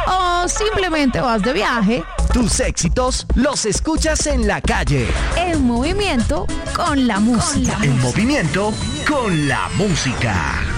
o simplemente vas de viaje. Tus éxitos los escuchas en la calle. En movimiento con la música. En movimiento con la música.